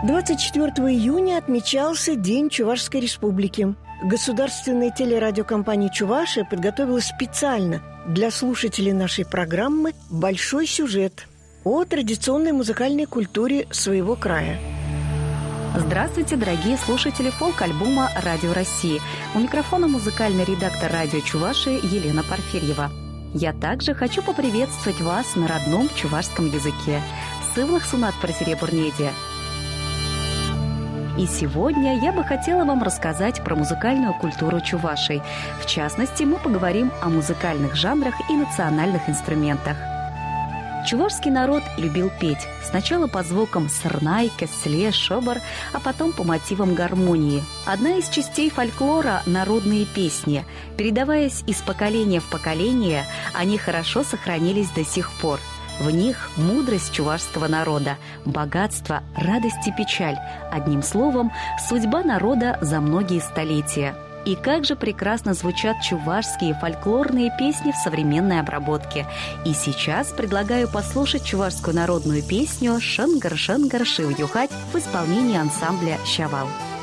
24 июня отмечался День Чувашской Республики. Государственная телерадиокомпания «Чувашия» подготовила специально для слушателей нашей программы большой сюжет о традиционной музыкальной культуре своего края. Здравствуйте, дорогие слушатели фолк-альбома «Радио России». У микрофона музыкальный редактор «Радио Чувашия» Елена Порфирьева. Я также хочу поприветствовать вас на родном чувашском языке. Сывлах сунат просеребурнеде. И сегодня я бы хотела вам рассказать про музыкальную культуру Чувашии. В частности, мы поговорим о музыкальных жанрах и национальных инструментах. Чувашский народ любил петь. Сначала по звукам сырнай, кесле, шобар, а потом по мотивам гармонии. Одна из частей фольклора – народные песни. Передаваясь из поколения в поколение, они хорошо сохранились до сих пор. В них мудрость чувашского народа, богатство, радость и печаль. Одним словом, судьба народа за многие столетия. И как же прекрасно звучат чувашские фольклорные песни в современной обработке. И сейчас предлагаю послушать чувашскую народную песню «Шангар-шангар шив юхать» в исполнении ансамбля «Щавал».